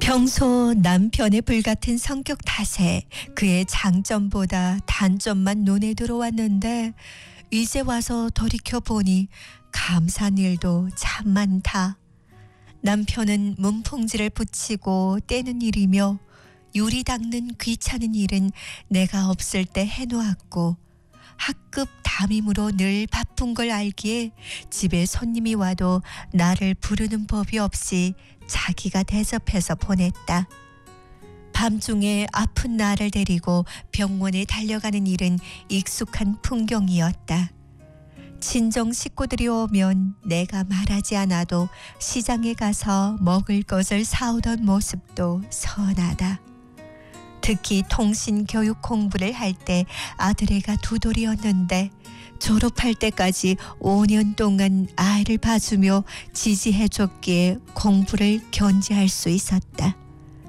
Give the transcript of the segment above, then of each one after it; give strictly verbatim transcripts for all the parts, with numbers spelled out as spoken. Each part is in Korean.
평소 남편의 불같은 성격 탓에 그의 장점보다 단점만 눈에 들어왔는데 이제 와서 돌이켜보니 감사한 일도 참 많다. 남편은 문풍지를 붙이고 떼는 일이며 유리 닦는 귀찮은 일은 내가 없을 때 해놓았고 학급 담임으로 늘 바쁜 걸 알기에 집에 손님이 와도 나를 부르는 법이 없이 자기가 대접해서 보냈다. 밤중에 아픈 나를 데리고 병원에 달려가는 일은 익숙한 풍경이었다. 친정 식구들이 오면 내가 말하지 않아도 시장에 가서 먹을 것을 사오던 모습도 선하다. 특히 통신교육 공부를 할 때 아들애가 두 돌이었는데 졸업할 때까지 오 년 동안 아이를 봐주며 지지해줬기에 공부를 견제할 수 있었다.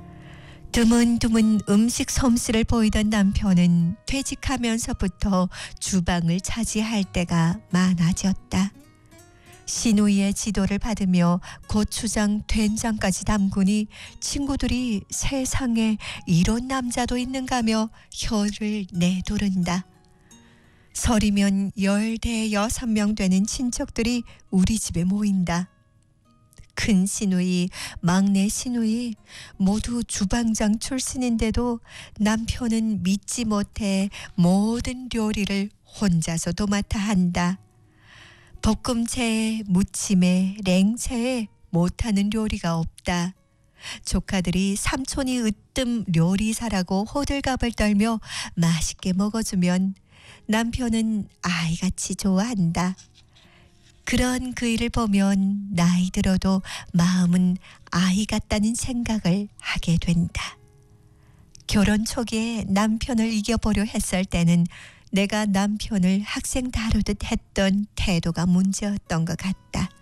드문드문 음식 솜씨를 보이던 남편은 퇴직하면서부터 주방을 차지할 때가 많아졌다. 시누이의 지도를 받으며 고추장, 된장까지 담그니 친구들이 세상에 이런 남자도 있는가며 혀를 내두른다. 설이면 열대 여섯 명 되는 친척들이 우리 집에 모인다. 큰 시누이, 막내 시누이 모두 주방장 출신인데도 남편은 믿지 못해 모든 요리를 혼자서 도맡아 한다. 볶음채에 무침에 냉채에 못하는 요리가 없다. 조카들이 삼촌이 으뜸 요리사라고 호들갑을 떨며 맛있게 먹어주면 남편은 아이같이 좋아한다. 그런 그 일을 보면 나이 들어도 마음은 아이 같다는 생각을 하게 된다. 결혼 초기에 남편을 이겨보려 했을 때는 내가 남편을 학생 다루듯 했던 태도가 문제였던 것 같다.